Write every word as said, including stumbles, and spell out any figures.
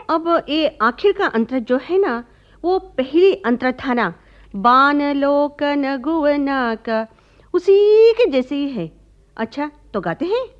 अब ये आखिर का अंतर जो है ना, वो पहली अंतर था ना, बान लोकन गुवना का, उसी के जैसे ही है। अच्छा, तो गाते हैं।